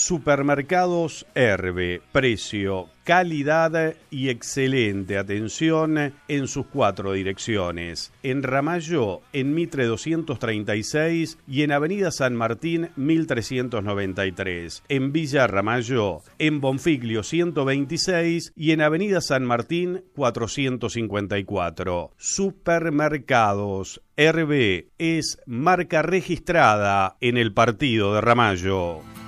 Supermercados Herbe, precio, calidad y excelente atención en sus 4 direcciones. En Ramallo, en Mitre 236 y en Avenida San Martín 1393. En Villa Ramallo, en Bonfiglio 126 y en Avenida San Martín 454. Supermercados Herbe es marca registrada en el partido de Ramallo.